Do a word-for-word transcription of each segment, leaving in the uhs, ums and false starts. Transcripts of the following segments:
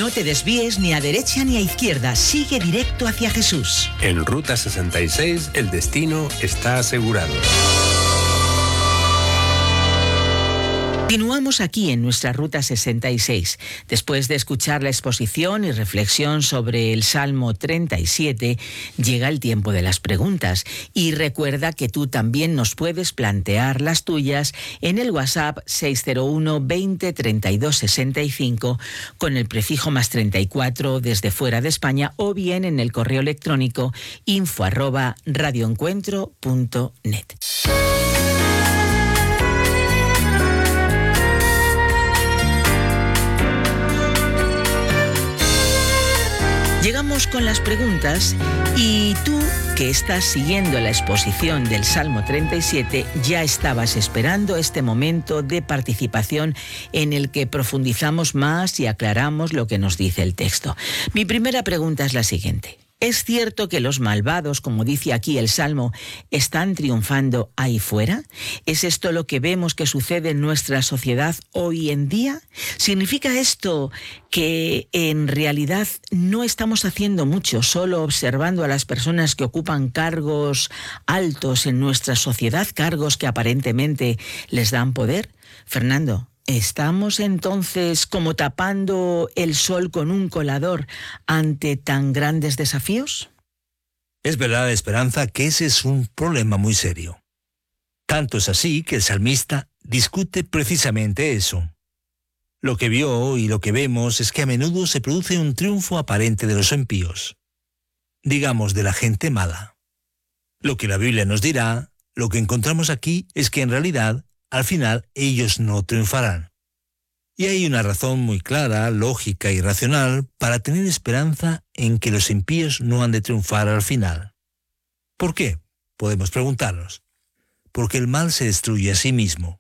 No te desvíes ni a derecha ni a izquierda, sigue directo hacia Jesús. En Ruta sesenta y seis, el destino está asegurado. Continuamos aquí en nuestra Ruta sesenta y seis. Después de escuchar la exposición y reflexión sobre el Salmo treinta y siete, llega el tiempo de las preguntas. Y recuerda que tú también nos puedes plantear las tuyas en el WhatsApp seis cero uno veinte treinta y dos sesenta y cinco con el prefijo más treinta y cuatro desde fuera de España, o bien en el correo electrónico info arroba radioencuentro punto net. Llegamos con las preguntas y tú, que estás siguiendo la exposición del Salmo treinta y siete, ya estabas esperando este momento de participación en el que profundizamos más y aclaramos lo que nos dice el texto. Mi primera pregunta es la siguiente. ¿Es cierto que los malvados, como dice aquí el Salmo, están triunfando ahí fuera? ¿Es esto lo que vemos que sucede en nuestra sociedad hoy en día? ¿Significa esto que en realidad no estamos haciendo mucho, solo observando a las personas que ocupan cargos altos en nuestra sociedad, cargos que aparentemente les dan poder? Fernando, ¿estamos entonces como tapando el sol con un colador ante tan grandes desafíos? Es verdad, Esperanza, que ese es un problema muy serio. Tanto es así que el salmista discute precisamente eso. Lo que vio y lo que vemos es que a menudo se produce un triunfo aparente de los impíos, digamos de la gente mala. Lo que la Biblia nos dirá, lo que encontramos aquí, es que en realidad al final ellos no triunfarán. Y hay una razón muy clara, lógica y racional para tener esperanza en que los impíos no han de triunfar al final. ¿Por qué? Podemos preguntarnos. Porque el mal se destruye a sí mismo.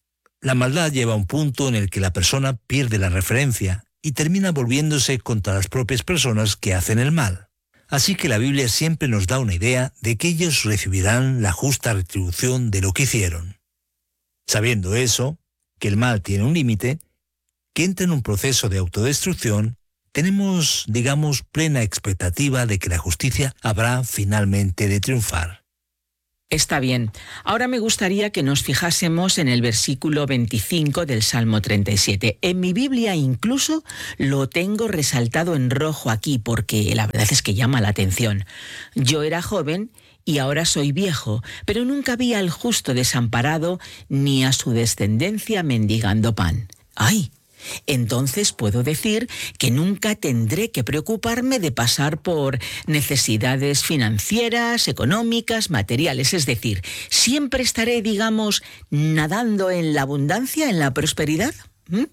La maldad lleva a un punto en el que la persona pierde la referencia y termina volviéndose contra las propias personas que hacen el mal. Así que la Biblia siempre nos da una idea de que ellos recibirán la justa retribución de lo que hicieron. Sabiendo eso, que el mal tiene un límite, que entra en un proceso de autodestrucción, tenemos, digamos, plena expectativa de que la justicia habrá finalmente de triunfar. Está bien. Ahora me gustaría que nos fijásemos en el versículo veinticinco del Salmo treinta y siete. En mi Biblia incluso lo tengo resaltado en rojo aquí porque la verdad es que llama la atención. Yo era joven y ahora soy viejo, pero nunca vi al justo desamparado ni a su descendencia mendigando pan. ¡Ay! Entonces puedo decir que nunca tendré que preocuparme de pasar por necesidades financieras, económicas, materiales. Es decir, siempre estaré, digamos, nadando en la abundancia, en la prosperidad. ¿Mm?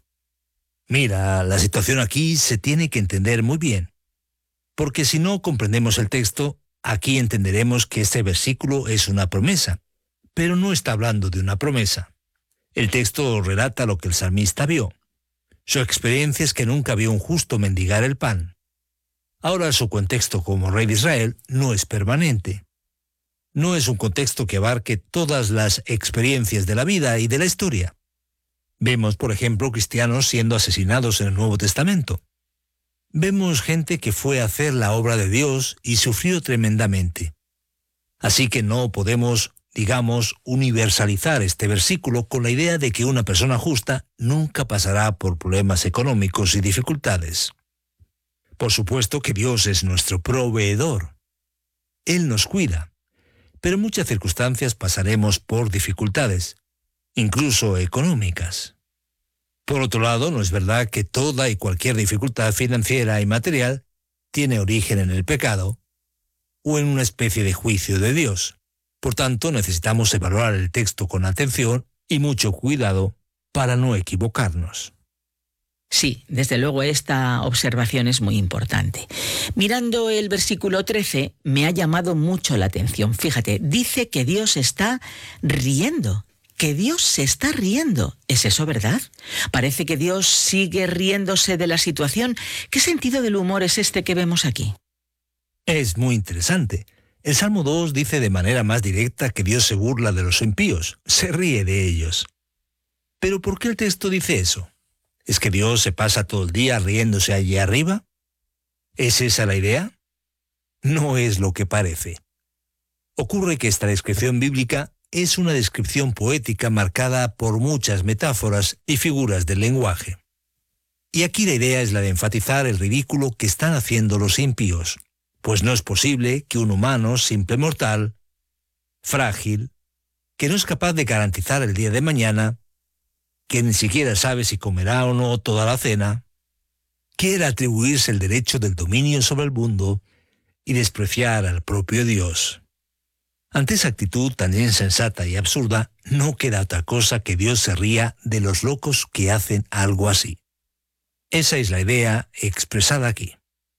Mira, la situación aquí se tiene que entender muy bien. Porque si no comprendemos el texto, aquí entenderemos que este versículo es una promesa. Pero no está hablando de una promesa. El texto relata lo que el salmista vio. Su experiencia es que nunca vio un justo mendigar el pan. Ahora su contexto como rey de Israel no es permanente. No es un contexto que abarque todas las experiencias de la vida y de la historia. Vemos, por ejemplo, cristianos siendo asesinados en el Nuevo Testamento. Vemos gente que fue a hacer la obra de Dios y sufrió tremendamente. Así que no podemos, digamos, universalizar este versículo con la idea de que una persona justa nunca pasará por problemas económicos y dificultades. Por supuesto que Dios es nuestro proveedor. Él nos cuida, pero en muchas circunstancias pasaremos por dificultades, incluso económicas. Por otro lado, no es verdad que toda y cualquier dificultad financiera y material tiene origen en el pecado o en una especie de juicio de Dios. Por tanto, necesitamos evaluar el texto con atención y mucho cuidado para no equivocarnos. Sí, desde luego esta observación es muy importante. Mirando el versículo trece, me ha llamado mucho la atención. Fíjate, dice que Dios está riendo, que Dios se está riendo. ¿Es eso verdad? Parece que Dios sigue riéndose de la situación. ¿Qué sentido del humor es este que vemos aquí? Es muy interesante. El Salmo dos dice de manera más directa que Dios se burla de los impíos, se ríe de ellos. ¿Pero por qué el texto dice eso? ¿Es que Dios se pasa todo el día riéndose allí arriba? ¿Es esa la idea? No es lo que parece. Ocurre que esta descripción bíblica es una descripción poética marcada por muchas metáforas y figuras del lenguaje. Y aquí la idea es la de enfatizar el ridículo que están haciendo los impíos, pues no es posible que un humano simple mortal, frágil, que no es capaz de garantizar el día de mañana, que ni siquiera sabe si comerá o no toda la cena, quiera atribuirse el derecho del dominio sobre el mundo y despreciar al propio Dios. Ante esa actitud tan insensata y absurda, no queda otra cosa que Dios se ría de los locos que hacen algo así. Esa es la idea expresada aquí.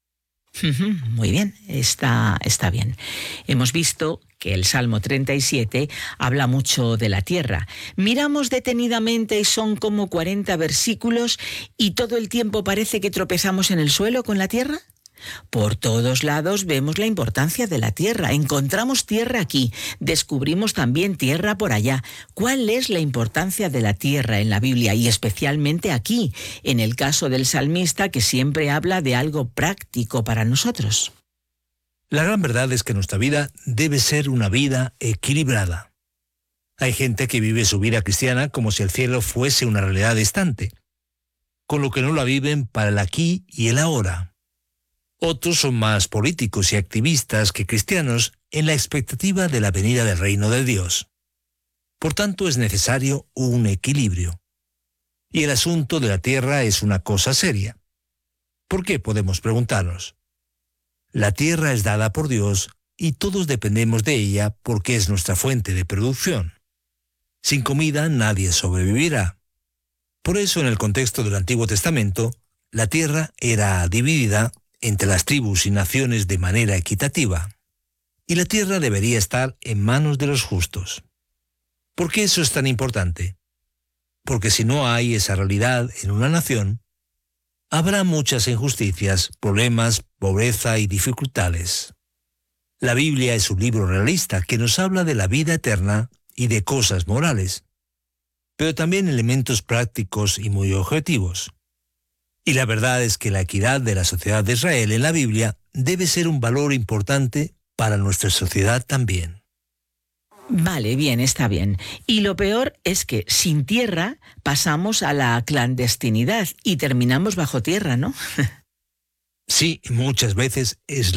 Muy bien, está, está bien. Hemos visto que el Salmo treinta y siete habla mucho de la tierra. Miramos detenidamente y son como cuarenta versículos y todo el tiempo parece que tropezamos en el suelo con la tierra. Por todos lados vemos la importancia de la tierra. Encontramos tierra aquí, descubrimos también tierra por allá. ¿Cuál es la importancia de la tierra en la Biblia y especialmente aquí, en el caso del salmista que siempre habla de algo práctico para nosotros? La gran verdad es que nuestra vida debe ser una vida equilibrada. Hay gente que vive su vida cristiana como si el cielo fuese una realidad distante, con lo que no la viven para el aquí y el ahora. Otros son más políticos y activistas que cristianos en la expectativa de la venida del reino de Dios. Por tanto, es necesario un equilibrio. Y el asunto de la tierra es una cosa seria. ¿Por qué? Podemos preguntarnos. La tierra es dada por Dios y todos dependemos de ella porque es nuestra fuente de producción. Sin comida nadie sobrevivirá. Por eso, en el contexto del Antiguo Testamento, la tierra era dividida entre las tribus y naciones de manera equitativa, y la tierra debería estar en manos de los justos. ¿Por qué eso es tan importante? Porque si no hay esa realidad en una nación, habrá muchas injusticias, problemas, pobreza y dificultades. La Biblia es un libro realista que nos habla de la vida eterna y de cosas morales, pero también elementos prácticos y muy objetivos. Y la verdad es que la equidad de la sociedad de Israel en la Biblia debe ser un valor importante para nuestra sociedad también. Vale, bien, está bien. Y lo peor es que sin tierra pasamos a la clandestinidad y terminamos bajo tierra, ¿no? Sí, muchas veces es